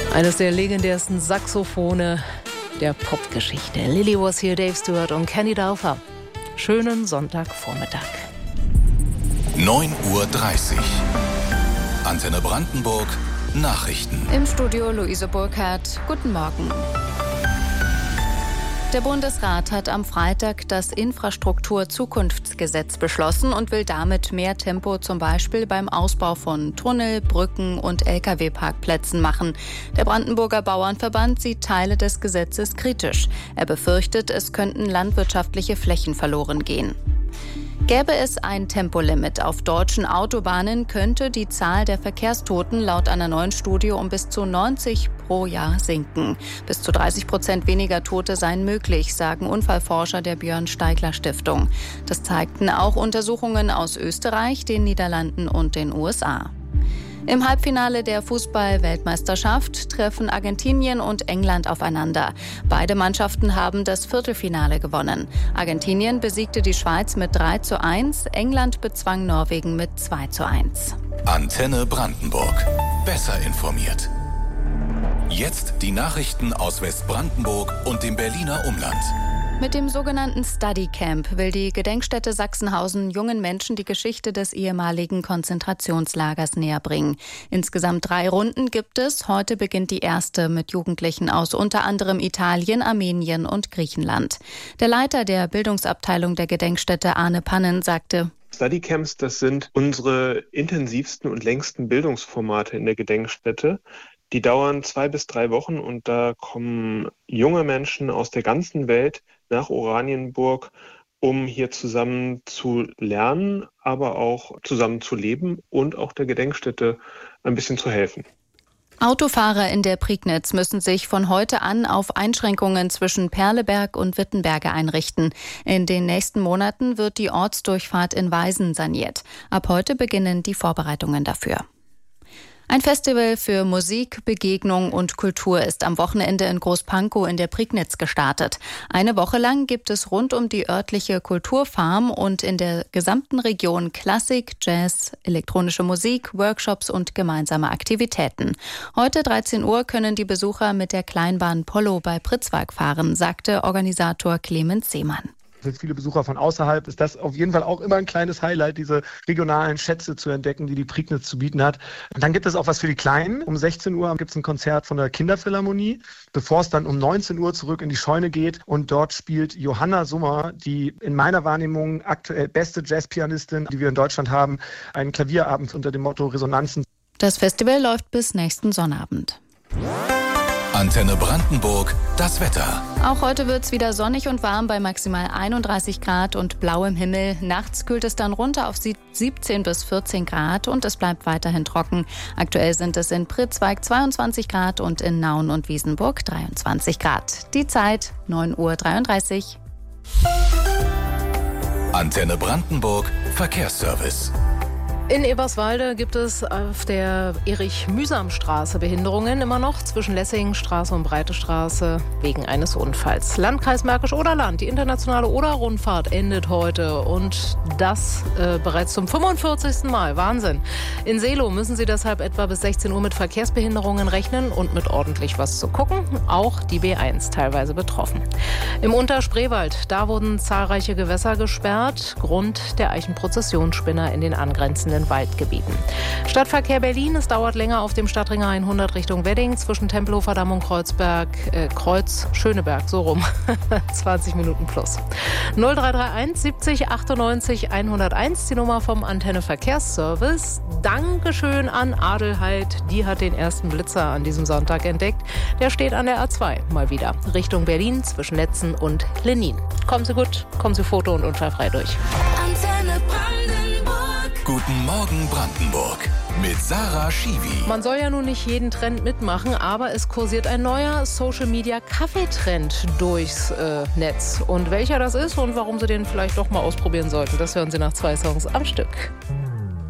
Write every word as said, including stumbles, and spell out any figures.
Eines der legendärsten Saxophone der Popgeschichte. Lily Was Here, Dave Stewart und Kenny Dorfer. Schönen Sonntagvormittag. neun Uhr dreißig. Antenne Brandenburg. Nachrichten. Im Studio Luise Burkhardt. Guten Morgen. Der Bundesrat hat am Freitag das Infrastruktur-Zukunftsgesetz beschlossen und will damit mehr Tempo zum Beispiel beim Ausbau von Tunnel, Brücken und L K W-Parkplätzen machen. Der Brandenburger Bauernverband sieht Teile des Gesetzes kritisch. Er befürchtet, es könnten landwirtschaftliche Flächen verloren gehen. Gäbe es ein Tempolimit auf deutschen Autobahnen, könnte die Zahl der Verkehrstoten laut einer neuen Studie um bis zu neunzig pro Jahr sinken. Bis zu dreißig Prozent weniger Tote seien möglich, sagen Unfallforscher der Björn-Steigler-Stiftung. Das zeigten auch Untersuchungen aus Österreich, den Niederlanden und den U S A. Im Halbfinale der Fußball-Weltmeisterschaft treffen Argentinien und England aufeinander. Beide Mannschaften haben das Viertelfinale gewonnen. Argentinien besiegte die Schweiz mit drei zu eins, England bezwang Norwegen mit zwei zu eins. Antenne Brandenburg. Besser informiert. Jetzt die Nachrichten aus Westbrandenburg und dem Berliner Umland. Mit dem sogenannten Study Camp will die Gedenkstätte Sachsenhausen jungen Menschen die Geschichte des ehemaligen Konzentrationslagers näherbringen. Insgesamt drei Runden gibt es. Heute beginnt die erste mit Jugendlichen aus unter anderem Italien, Armenien und Griechenland. Der Leiter der Bildungsabteilung der Gedenkstätte, Arne Pannen, sagte: Study Camps, das sind unsere intensivsten und längsten Bildungsformate in der Gedenkstätte. Die dauern zwei bis drei Wochen und da kommen junge Menschen aus der ganzen Welt nach Oranienburg, um hier zusammen zu lernen, aber auch zusammen zu leben und auch der Gedenkstätte ein bisschen zu helfen. Autofahrer in der Prignitz müssen sich von heute an auf Einschränkungen zwischen Perleberg und Wittenberge einrichten. In den nächsten Monaten wird die Ortsdurchfahrt in Weisen saniert. Ab heute beginnen die Vorbereitungen dafür. Ein Festival für Musik, Begegnung und Kultur ist am Wochenende in Großpankow in der Prignitz gestartet. Eine Woche lang gibt es rund um die örtliche Kulturfarm und in der gesamten Region Klassik, Jazz, elektronische Musik, Workshops und gemeinsame Aktivitäten. Heute dreizehn Uhr können die Besucher mit der Kleinbahn Polo bei Pritzwalk fahren, sagte Organisator Clemens Seemann. Für viele Besucher von außerhalb ist das auf jeden Fall auch immer ein kleines Highlight, diese regionalen Schätze zu entdecken, die die Prignitz zu bieten hat. Und dann gibt es auch was für die Kleinen. Um sechzehn Uhr gibt es ein Konzert von der Kinderphilharmonie, bevor es dann um neunzehn Uhr zurück in die Scheune geht. Und dort spielt Johanna Summer, die in meiner Wahrnehmung aktuell beste Jazzpianistin, die wir in Deutschland haben, einen Klavierabend unter dem Motto Resonanzen. Das Festival läuft bis nächsten Sonnabend. Antenne Brandenburg, das Wetter. Auch heute wird es wieder sonnig und warm bei maximal einunddreißig Grad und blauem Himmel. Nachts kühlt es dann runter auf siebzehn bis vierzehn Grad und es bleibt weiterhin trocken. Aktuell sind es in Pritzwalk zweiundzwanzig Grad und in Nauen und Wiesenburg dreiundzwanzig Grad. Die Zeit neun Uhr dreiunddreißig. Antenne Brandenburg, Verkehrsservice. In Eberswalde gibt es auf der Erich-Mühsam-Straße Behinderungen immer noch zwischen Lessingstraße und Breite Straße wegen eines Unfalls. Landkreis Märkisch-Oderland, die internationale Oder-Rundfahrt endet heute und das äh, bereits zum fünfundvierzigsten Mal. Wahnsinn. In Seelow müssen Sie deshalb etwa bis sechzehn Uhr mit Verkehrsbehinderungen rechnen und mit ordentlich was zu gucken. Auch die B eins teilweise betroffen. Im Unterspreewald, da wurden zahlreiche Gewässer gesperrt. Grund der Eichenprozessionsspinner in den angrenzenden Waldgebieten. Stadtverkehr Berlin, es dauert länger auf dem Stadtring hundert Richtung Wedding zwischen Tempelhofer Damm und Kreuzberg, äh, Kreuz Schöneberg, so rum. zwanzig Minuten plus. null drei drei eins siebzig achtundneunzig hunderteins, die Nummer vom Antenne Verkehrsservice. Dankeschön an Adelheid, die hat den ersten Blitzer an diesem Sonntag entdeckt. Der steht an der A zwei mal wieder Richtung Berlin zwischen Netzen und Lenin. Kommen Sie gut, kommen Sie foto- und unfallfrei durch. Antenne Brandenburg. Guten Morgen Brandenburg mit Sarah Schiwi. Man soll ja nun nicht jeden Trend mitmachen, aber es kursiert ein neuer Social-Media-Kaffeetrend durchs äh, Netz. Und welcher das ist und warum Sie den vielleicht doch mal ausprobieren sollten, das hören Sie nach zwei Songs am Stück.